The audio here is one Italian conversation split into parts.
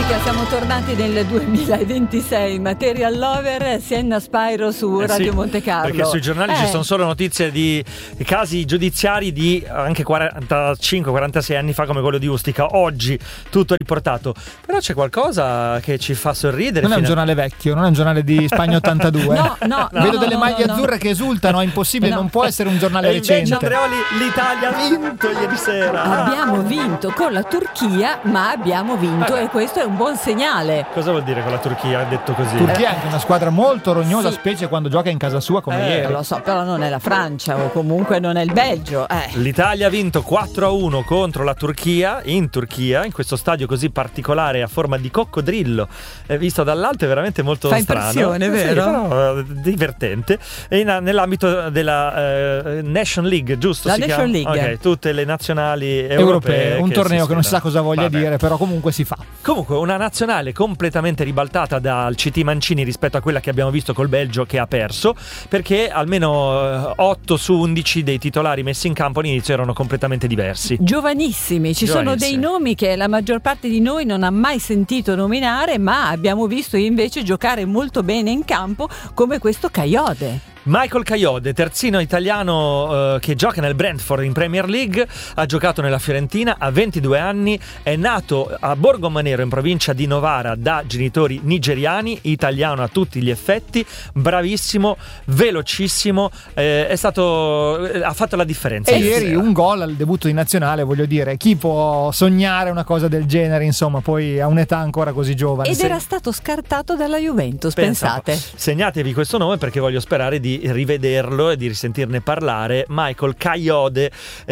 domenica siamo tornati nel 2026. Material Lover, Sienna Spyro su Radio Monte Carlo. Perché sui giornali ci sono solo notizie di casi giudiziari di anche 45-46 anni fa, come quello di Ustica. Oggi tutto riportato. Però c'è qualcosa che ci fa sorridere. Non è un giornale vecchio, non è un giornale di Spagna 82. No. Vedo delle maglie azzurre che esultano, è impossibile, non può essere un giornale recente. Andreoli, l'Italia ha vinto ieri sera. Abbiamo vinto con la Turchia, ma abbiamo vinto e questo è un buon segnale. Cosa vuol dire con la Turchia, detto così? Turchia è anche una squadra molto rognosa, specie quando gioca in casa sua come ieri. Lo so, però non è la Francia o comunque non è il Belgio. L'Italia ha vinto 4-1 contro la Turchia, in questo stadio così particolare a forma di coccodrillo, visto dall'alto è veramente molto Fa strano. impressione, vero? Sì, però divertente. E nell'ambito della Nation League, giusto? La Nation League. Ok, tutte le nazionali europee. Un torneo che non si sa cosa voglia dire, però comunque si fa. Comunque una nazionale completamente ribaltata dal CT Mancini rispetto a quella che abbiamo visto col Belgio, che ha perso, perché almeno 8 su 11 dei titolari messi in campo all'inizio erano completamente diversi. Giovanissimi, ci sono dei nomi che la maggior parte di noi non ha mai sentito nominare, ma abbiamo visto invece giocare molto bene in campo, come questo Kayode. Michael Kayode, terzino italiano che gioca nel Brentford in Premier League, ha giocato nella Fiorentina, ha 22 anni, è nato a Borgomanero in provincia di Novara da genitori nigeriani, italiano a tutti gli effetti, bravissimo, velocissimo, ha fatto la differenza. E ieri un gol al debutto di nazionale, voglio dire, chi può sognare una cosa del genere, insomma, poi a un'età ancora così giovane. Ed era stato scartato dalla Juventus, pensate. Segnatevi questo nome perché voglio sperare di rivederlo e di risentirne parlare. Michael Kayode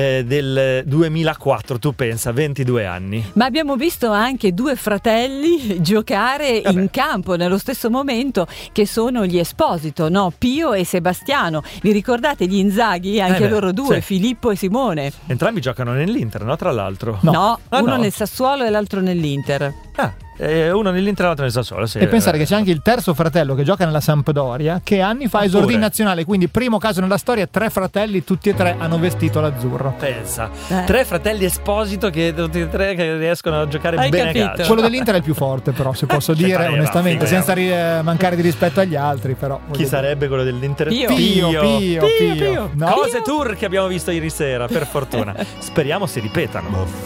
del 2004, tu pensa, 22 anni. Ma abbiamo visto anche due fratelli giocare in campo nello stesso momento, che sono gli Esposito, no? Pio e Sebastiano. Vi ricordate gli Inzaghi? Anche loro due, Filippo e Simone. Entrambi giocano nell'Inter, no? Tra l'altro. No, uno nel Sassuolo e l'altro nell'Inter. Uno nell'Inter e l'altro nel Sassuolo, sì. E pensare che c'è anche il terzo fratello che gioca nella Sampdoria, che anni fa esordì in nazionale, quindi primo caso nella storia, 3 fratelli, tutti e 3 hanno vestito l'azzurro. Pensa, 3 fratelli Esposito che tutti e 3 che riescono a giocare bene a calcio. Quello dell'Inter è il più forte, però, se posso dire onestamente, senza mancare di rispetto agli altri, però. Chi sarebbe quello dell'Inter? Pio. No? Cose turche abbiamo visto ieri sera, per fortuna. Speriamo si ripetano.